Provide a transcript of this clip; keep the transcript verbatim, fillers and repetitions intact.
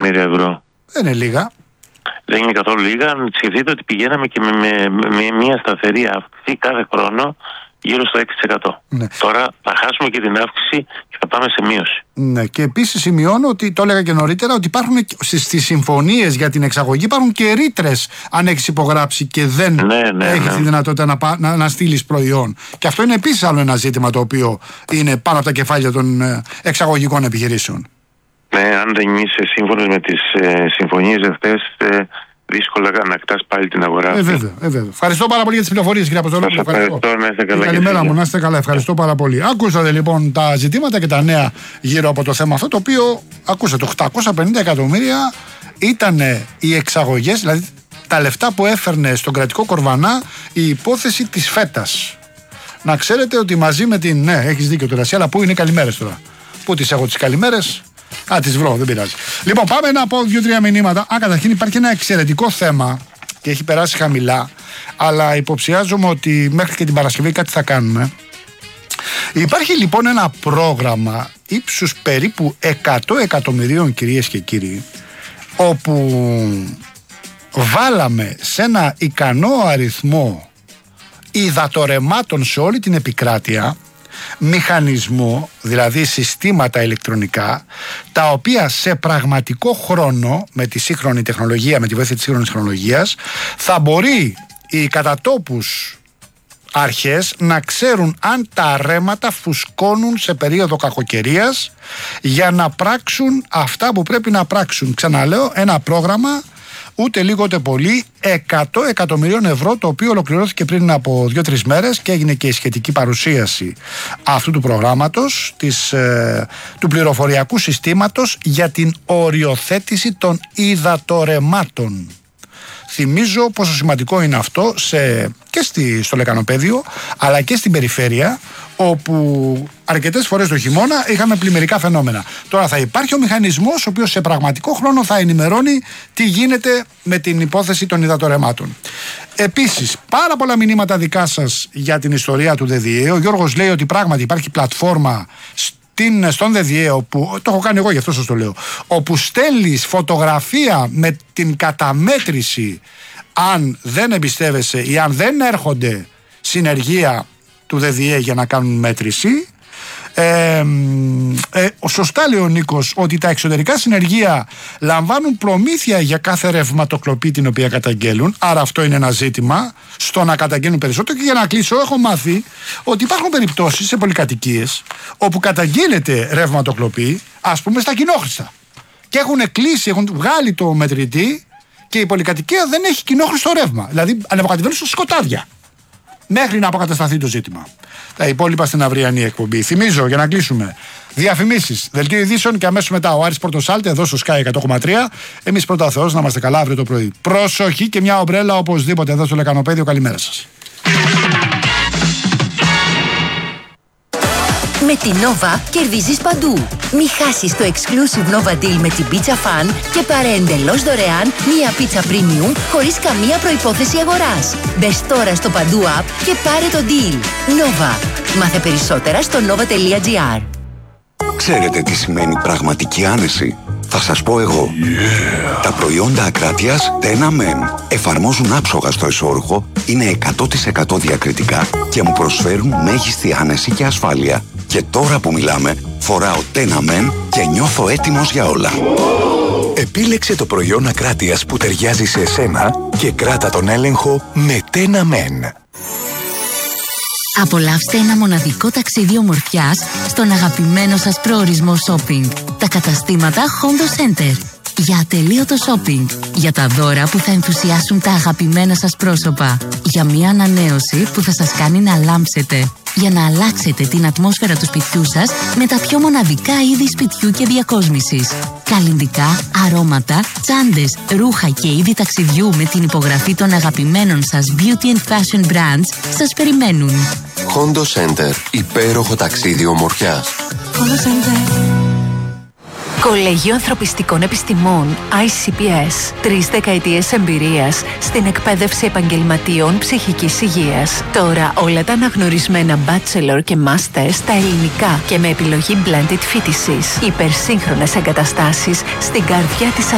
εκατομμύρια ευρώ. Δεν είναι λίγα. Δεν είναι καθόλου λίγα. Αν σκεφτείτε ότι πηγαίναμε και με, με, με μια σταθερή αύξηση κάθε χρόνο γύρω στο έξι τοις εκατό. Ναι. Τώρα θα χάσουμε και την αύξηση και θα πάμε σε μείωση. Ναι, και επίσης σημειώνω ότι, το έλεγα και νωρίτερα, ότι υπάρχουν στις συμφωνίες για την εξαγωγή υπάρχουν και ρήτρες αν έχεις υπογράψει και δεν ναι, ναι, έχεις ναι. τη δυνατότητα να, να, να στείλεις προϊόν. Και αυτό είναι επίσης άλλο ένα ζήτημα το οποίο είναι πάνω από τα κεφάλια των εξαγωγικών επιχειρήσεων. Ναι, αν δεν είσαι σύμφωνος με τις ε, συμφωνίες αυτές, ε, δύσκολα να κτάς πάλι την αγορά. Ε, βέβαια, ε, βέβαια. Ευχαριστώ πάρα πολύ για τις πληροφορίες, κύριε Αποστολόπουλο. Ευχαριστώ. Να είστε καλά. Καλημέρα μου, να είστε καλά. Ευχαριστώ πάρα πολύ. Ακούσατε λοιπόν τα ζητήματα και τα νέα γύρω από το θέμα αυτό, το οποίο ακούσατε. οκτακόσια πενήντα εκατομμύρια ήταν οι εξαγωγές, δηλαδή τα λεφτά που έφερνε στον κρατικό κορβανά η υπόθεση της φέτας. Να ξέρετε ότι μαζί με την. Ναι, έχεις δίκιο τώρα, αλλά πού είναι οι καλημέρες τώρα. Πού τις έχω τις καλημέρες. Α, τις βρω, δεν πειράζει. Λοιπόν, πάμε να πω δύο-τρία μηνύματα. Α, καταρχήν υπάρχει ένα εξαιρετικό θέμα και έχει περάσει χαμηλά, αλλά υποψιάζομαι ότι μέχρι και την Παρασκευή κάτι θα κάνουμε. Υπάρχει λοιπόν ένα πρόγραμμα ύψους περίπου εκατό εκατομμυρίων, κυρίες και κύριοι, όπου βάλαμε σε ένα ικανό αριθμό υδατορεμάτων σε όλη την επικράτεια μηχανισμό, δηλαδή συστήματα ηλεκτρονικά, τα οποία σε πραγματικό χρόνο, με τη σύγχρονη τεχνολογία, με τη βοήθεια της σύγχρονης τεχνολογίας, θα μπορεί οι κατατόπους αρχές να ξέρουν αν τα ρέματα φουσκώνουν σε περίοδο κακοκαιρίας για να πράξουν αυτά που πρέπει να πράξουν. Ξαναλέω, ένα πρόγραμμα ούτε λίγο ούτε πολύ εκατό εκατομμυρίων ευρώ, το οποίο ολοκληρώθηκε πριν από δύο-τρεις μέρες και έγινε και η σχετική παρουσίαση αυτού του προγράμματος, της, ε, του πληροφοριακού συστήματος για την οριοθέτηση των υδατορεμάτων. Θυμίζω πόσο σημαντικό είναι αυτό σε, και στη, στο λεκανοπέδιο αλλά και στην περιφέρεια, όπου αρκετές φορές το χειμώνα είχαμε πλημμυρικά φαινόμενα. Τώρα θα υπάρχει ο μηχανισμός ο οποίος σε πραγματικό χρόνο θα ενημερώνει τι γίνεται με την υπόθεση των υδατορεμάτων. Επίσης, πάρα πολλά μηνύματα δικά σας για την ιστορία του ΔΔΕ. Ο Γιώργος λέει ότι πράγματι υπάρχει πλατφόρμα στον ΔΔΕ, που το έχω κάνει εγώ, γι' αυτό σας το λέω, όπου στέλνεις φωτογραφία με την καταμέτρηση αν δεν εμπιστεύεσαι ή αν δεν έρχονται συνεργεία του ΔΔΕ για να κάνουν μέτρηση. Ε, ε, σωστά λέει ο Νίκος ότι τα εξωτερικά συνεργεία λαμβάνουν προμήθεια για κάθε ρευματοκλοπή την οποία καταγγέλουν, άρα αυτό είναι ένα ζήτημα στο να καταγγέλνουν περισσότερο. Και για να κλείσω, έχω μάθει ότι υπάρχουν περιπτώσεις σε πολυκατοικίες όπου καταγγέλλεται ρευματοκλοπή, ας πούμε στα κοινόχρηστα, και έχουν κλείσει, έχουν βγάλει το μετρητή και η πολυκατοικία δεν έχει κοινόχρηστο ρεύμα, δηλαδή ανεβοκατεβαίνουν στα σκοτάδια μέχρι να αποκατασταθεί το ζήτημα. Τα υπόλοιπα στην αυριανή εκπομπή. Θυμίζω, για να κλείσουμε, διαφημίσεις, δελτίο ειδήσεων και αμέσως μετά ο Άρης Πορτοσάλτε εδώ στο Sky εκατό κόμμα τρία. Εμείς πρώτα ο Θεός, να είμαστε καλά αύριο το πρωί. Προσοχή και μια ομπρέλα οπωσδήποτε εδώ στο Λεκανοπέδιο. Καλημέρα σας. Με την Nova κερδίζεις παντού. Μη χάσεις το exclusive Nova Deal με την Pizza Fan και πάρε εντελώς δωρεάν μία πίτσα premium χωρίς καμία προϋπόθεση αγοράς. Μπες τώρα στο Παντού app και πάρε το deal. Nova. Μάθε περισσότερα στο nova τελεία gr. Ξέρετε τι σημαίνει πραγματική άνεση? Θα σας πω εγώ. Yeah. Τα προϊόντα Ακράτειας Tena Men εφαρμόζουν άψογα στο εσώρουχο, είναι εκατό τοις εκατό διακριτικά και μου προσφέρουν μέγιστη άνεση και ασφάλεια. Και τώρα που μιλάμε, φοράω Tena Men και νιώθω έτοιμος για όλα. Επίλεξε το προϊόν Ακράτειας που ταιριάζει σε εσένα και κράτα τον έλεγχο με Tena Men. Απολαύστε ένα μοναδικό ταξίδι ομορφιάς στον αγαπημένο σας προορισμό shopping. Τα καταστήματα Hondo Center. Για ατελείωτο shopping. Για τα δώρα που θα ενθουσιάσουν τα αγαπημένα σας πρόσωπα. Για μια ανανέωση που θα σας κάνει να λάμψετε. Για να αλλάξετε την ατμόσφαιρα του σπιτιού σας με τα πιο μοναδικά είδη σπιτιού και διακόσμησης. Καλλυντικά, αρώματα, τσάντες, ρούχα και είδη ταξιδιού με την υπογραφή των αγαπημένων σας beauty and fashion brands σας περιμένουν. Hondo Center. Υπέροχο ταξίδι ομορφιάς. Hondo Center. Κολέγιο Ανθρωπιστικών Επιστημών άι σι πι ες. Τρεις δεκαετίες εμπειρίας στην εκπαίδευση επαγγελματίων ψυχικής υγείας. Τώρα όλα τα αναγνωρισμένα bachelor και master στα ελληνικά και με επιλογή blended φοιτησής. Υπερσύγχρονες εγκαταστάσεις στην καρδιά της